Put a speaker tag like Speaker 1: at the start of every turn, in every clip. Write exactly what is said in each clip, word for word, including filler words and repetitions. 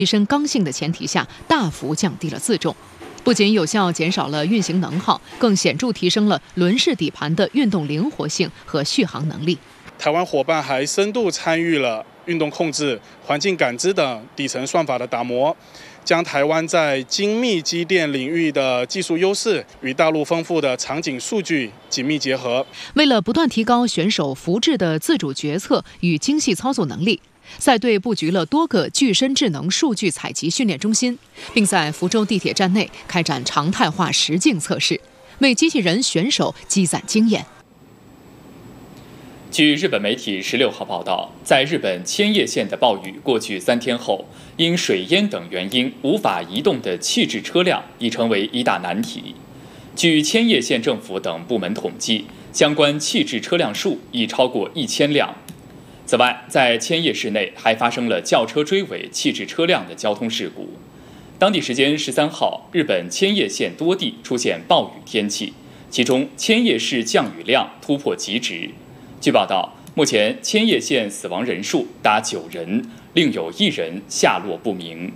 Speaker 1: 提升刚性的前提下，大幅降低了自重。不仅有效减少了运行能耗，更显著提升了轮式底盘的运动灵活性和续航能力。
Speaker 2: 台湾伙伴还深度参与了运动控制、环境感知等底层算法的打磨，将台湾在精密机电领域的技术优势与大陆丰富的场景数据紧密结合。
Speaker 1: 为了不断提高选手福智的自主决策与精细操作能力，赛队布局了多个具身智能数据采集训练中心，并在福州地铁站内开展常态化实境测试，为机器人选手积攒经验。
Speaker 3: 据日本媒体十六号报道，在日本千叶县的暴雨过去三天后，因水淹等原因无法移动的弃置车辆已成为一大难题。据千叶县政府等部门统计，相关弃置车辆数已超过一千辆。此外，在千叶市内还发生了轿车追尾弃置车辆的交通事故。当地时间十三号，日本千叶县多地出现暴雨天气，其中千叶市降雨量突破极值。据报道，目前千叶县死亡人数达九人，另有一人下落不明。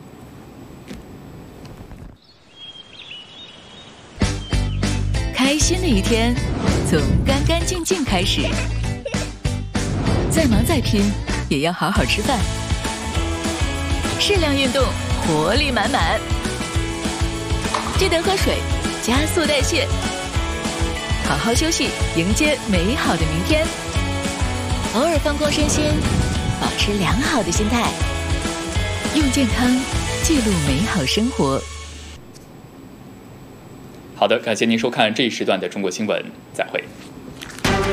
Speaker 4: 开心的一天，从干干净净开始。再忙再拼，也要好好吃饭。适量运动，活力满满。记得喝水，加速代谢。好好休息，迎接美好的明天。偶尔放空身心，保持良好的心态，用健康记录美好生活。
Speaker 3: 好的，感谢您收看这一时段的中国新闻，再会。